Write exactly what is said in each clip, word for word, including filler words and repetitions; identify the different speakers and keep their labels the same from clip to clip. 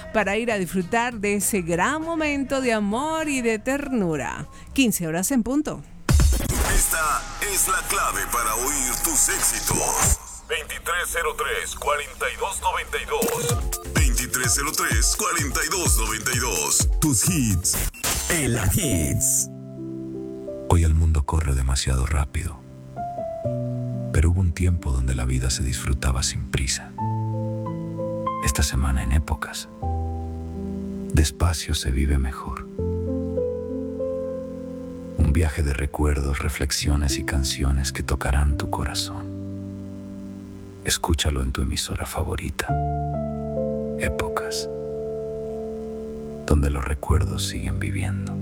Speaker 1: para ir a disfrutar de ese gran momento de amor y de ternura. quince horas en punto.
Speaker 2: Esta es la clave para oír tus éxitos. veintitrés cero tres, cuarenta y dos noventa y dos. veintitrés cero tres, cuarenta y dos noventa y dos. Tus hits. En la Hits.
Speaker 3: Hoy el mundo corre demasiado rápido. Pero hubo un tiempo donde la vida se disfrutaba sin prisa. Esta semana en Épocas, despacio se vive mejor. Un viaje de recuerdos, reflexiones y canciones que tocarán tu corazón. Escúchalo en tu emisora favorita. Épocas, donde los recuerdos siguen viviendo.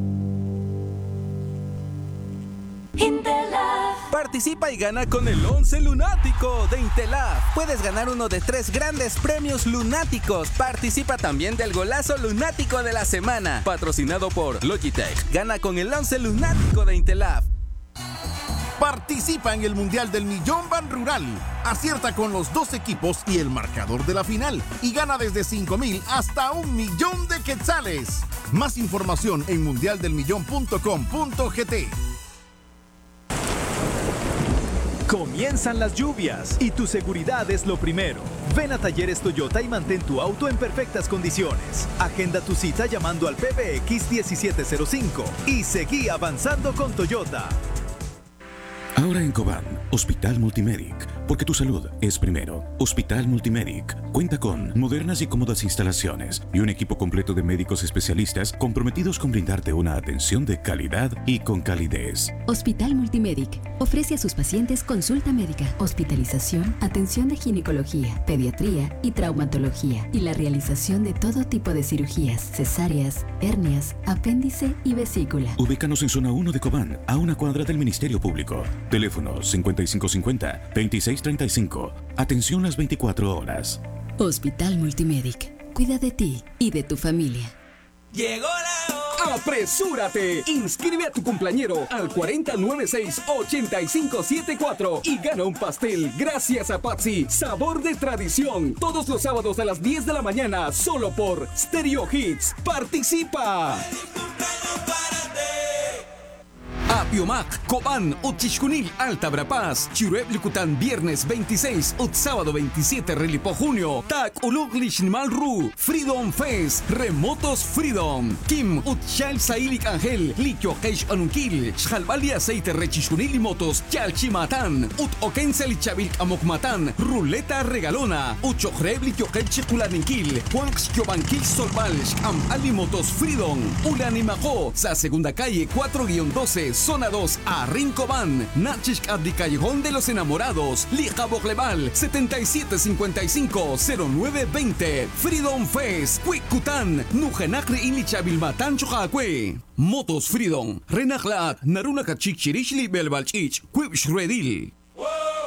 Speaker 4: Participa y gana con el once lunático de Intelaf. Puedes ganar uno de tres grandes premios lunáticos. Participa también del golazo lunático de la semana, patrocinado por Logitech. Gana con el once lunático de Intelaf.
Speaker 5: Participa en el Mundial del Millón Ban Rural. Acierta con los dos equipos y el marcador de la final. Y gana desde cinco mil hasta un millón de quetzales. Más información en mundial del millón punto com punto gt.
Speaker 6: Comienzan las lluvias y tu seguridad es lo primero. Ven a Talleres Toyota y mantén tu auto en perfectas condiciones. Agenda tu cita llamando al P B X diecisiete cero cinco y seguí avanzando con Toyota.
Speaker 7: Ahora en Cobán, Hospital Multimedic, porque tu salud es primero. Hospital Multimedic cuenta con modernas y cómodas instalaciones y un equipo completo de médicos especialistas comprometidos con brindarte una atención de calidad y con calidez.
Speaker 8: Hospital Multimedic ofrece a sus pacientes consulta médica, hospitalización, atención de ginecología, pediatría y traumatología y la realización de todo tipo de cirugías, cesáreas, hernias, apéndice y vesícula.
Speaker 7: Ubícanos en zona uno de Cobán, a una cuadra del Ministerio Público. Teléfono cincuenta y cinco cincuenta, veintiséis treinta y cinco. Atención las veinticuatro horas.
Speaker 8: Hospital Multimedic. Cuida de ti y de tu familia.
Speaker 9: Llegó la hora. ¡Apresúrate! Inscribe a tu cumpleañero al cuatro cero nueve seis, ocho cinco siete cuatro y gana un pastel gracias a Patsy. Sabor de tradición. Todos los sábados a las diez de la mañana solo por Stereo Hits. ¡Participa! Apiomac, Cobán, Uchixcunil, Alta Verapaz, Chirep Yucután, viernes veintiséis, ut sábado veintisiete, Relipo Junio, Tac Uluk Lishnimal Ru, Freedom Fest, Remotos Freedom, Kim, ut Shal Sailik Angel, Likyo Heish Anunkil, Xalbali Aceite Rechixcunil y Motos, Chalchimatan, ut Okensel Chavilk Amokmatan, Ruleta Regalona, Uchohreb Likyo Heish Chekulanikil, Juanx Yobanquil Solvalsh, Am Ali Motos Freedom, Ulanimajo, Sa Segunda Calle cuatro guion doce, Zona dos, a Rincobán, Nachishk Abdi Callejón de los Enamorados, Lija Bogleval, setenta y siete cincuenta y cinco, cero nueve veinte, Freedom Fest, Cuicután, Nujenacre Ilichabilmatán Chojacue, Motos Freedom, Renajlaat, Naruna Kachik Chirishli Belbalchich, Cuipshredil.